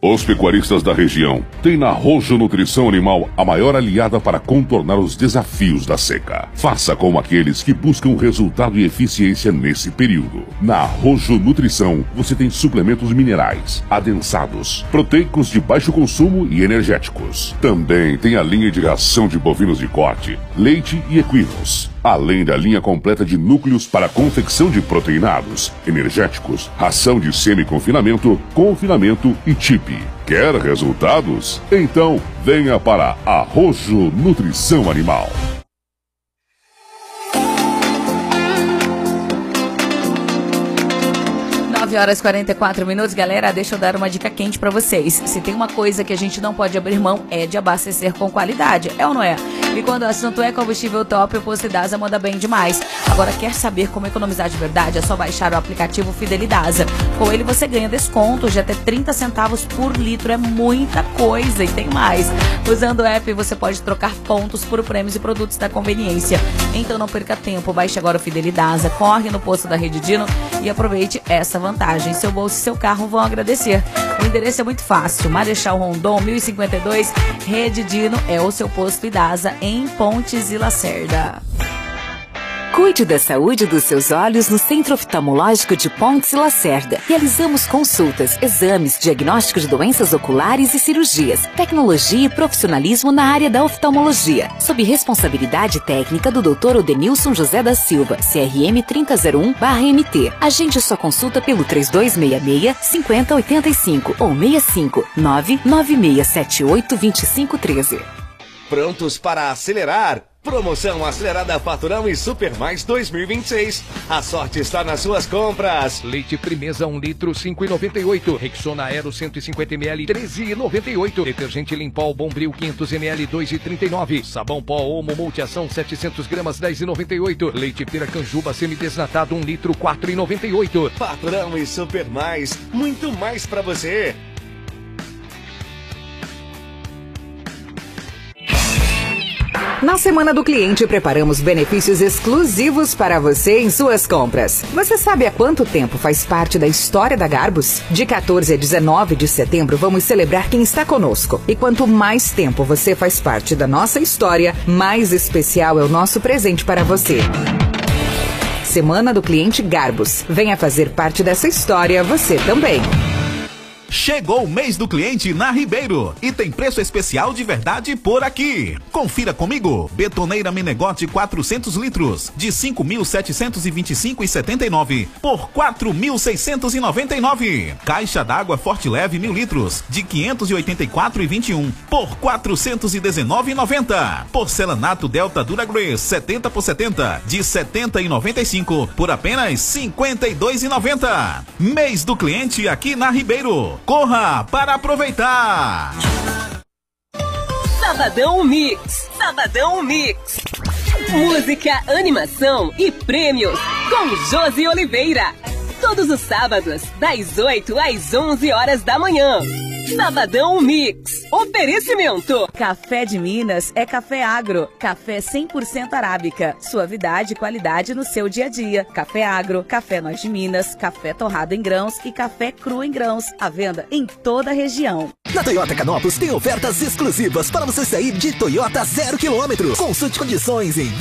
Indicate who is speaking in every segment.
Speaker 1: Os pecuaristas da região têm na Rojo Nutrição Animal a maior aliada para contornar os desafios da seca. Faça como aqueles que buscam resultado e eficiência nesse período. Na Rojo Nutrição você tem suplementos minerais, adensados, proteicos de baixo consumo e energéticos. Também tem a linha de ração de bovinos de corte, leite e equinos. Além da linha completa de núcleos para confecção de proteinados, energéticos, ração de semi-confinamento, confinamento e chip. Quer resultados? Então venha para a Rojo Nutrição Animal.
Speaker 2: 9h44, galera, deixa eu dar uma dica quente pra vocês. Se tem uma coisa que a gente não pode abrir mão, é de abastecer com qualidade, é ou não é? E quando o assunto é combustível top, o Posto Idasa manda bem demais. Agora, quer saber como economizar de verdade? É só baixar o aplicativo Fidelidasa. Com ele você ganha desconto de até 30 centavos por litro, é muita coisa e tem mais. Usando o app você pode trocar pontos por prêmios e produtos da conveniência. Então não perca tempo, baixe agora o Fidelidasa, corre no posto da Rede Dino e aproveite essa vantagem. Seu bolso e seu carro vão agradecer. O endereço é muito fácil, Marechal Rondon 1052, Rede Dino é o seu posto Idasa em Pontes e Lacerda.
Speaker 3: Cuide da saúde dos seus olhos no Centro Oftalmológico de Pontes e Lacerda. Realizamos consultas, exames, diagnóstico de doenças oculares e cirurgias, tecnologia e profissionalismo na área da oftalmologia, sob responsabilidade técnica do Dr. Odenilson José da Silva, CRM 3001/MT. Agende sua consulta pelo 3266-5085 ou 65 99678 2513.
Speaker 4: Prontos para acelerar? Promoção acelerada Faturão e Super Mais 2026. A sorte está nas suas compras.
Speaker 5: Leite Primeza 1 litro 5,98. Rexona Aero 150 ml 13,98. Detergente Limpol Bombril 500 ml 2,39. Sabão pó Omo Multiação 700 gramas 10,98. Leite Piracanjuba semidesnatado 1 litro 4,98.
Speaker 4: Faturão e Super Mais, muito mais para você.
Speaker 6: Na Semana do Cliente, preparamos benefícios exclusivos para você em suas compras. Você sabe há quanto tempo faz parte da história da Garbus? De 14 a 19 de setembro, vamos celebrar quem está conosco. E quanto mais tempo você faz parte da nossa história, mais especial é o nosso presente para você. Semana do Cliente Garbus. Venha fazer parte dessa história você também.
Speaker 7: Chegou o mês do cliente na Ribeiro e tem preço especial de verdade por aqui. Confira comigo. Betoneira Menegote 400 litros de 5.725,79 por 4.699. Caixa d'água Forte Leve 1.000 litros de 584,21 por 419,90. Porcelanato Delta Duragrace 70 por 70 de 70,95 por apenas 52,90. Mês do cliente aqui na Ribeiro. Corra para aproveitar!
Speaker 8: Sabadão Mix. Sabadão Mix. Música, animação e prêmios com Josi Oliveira. Todos os sábados, das 8 às 11 horas da manhã. Sabadão Mix. Oferecimento.
Speaker 2: Café de Minas é café agro. Café 100% arábica. Suavidade e qualidade no seu dia a dia. Café agro, café Nós de Minas, café torrado em grãos e café cru em grãos. À venda em toda a região.
Speaker 9: Na Toyota Canópolis tem ofertas exclusivas para você sair de Toyota 0 km. Consulte condições em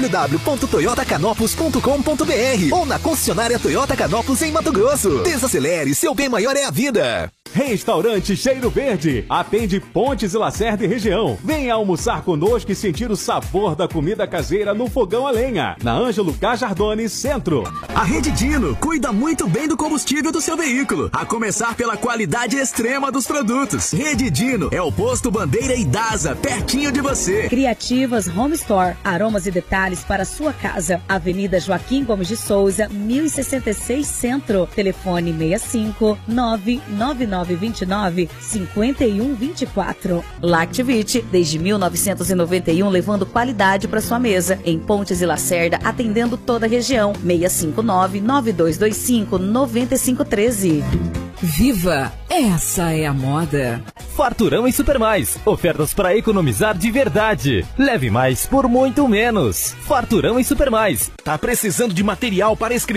Speaker 9: www.toyotacanópolis.com.br ou na concessionária Toyota Canópolis em Mato Grosso. Desacelere, seu bem maior é a vida.
Speaker 10: Restaurante Cheiro Verde. Atende Pontes e Lacerda e região. Venha almoçar conosco e sentir o sabor da comida caseira no fogão a lenha. Na Ângelo Cajardone, Centro.
Speaker 9: A Rede Dino cuida muito bem do combustível do seu veículo, a começar pela qualidade extrema dos produtos. Rede Dino é o posto Bandeira Idasa, pertinho de você.
Speaker 2: Criativas Home Store. Aromas e detalhes para sua casa. Avenida Joaquim Gomes de Souza, 1066 Centro. Telefone 65 99929 5124. Lactivite, desde 1991, levando qualidade para sua mesa. Em Pontes e Lacerda, atendendo toda a região. 659-9225-9513.
Speaker 3: Viva! Essa é a moda.
Speaker 11: Farturão e Super Mais. Ofertas para economizar de verdade. Leve mais por muito menos. Farturão e Super Mais.
Speaker 9: Tá precisando de material para escrever?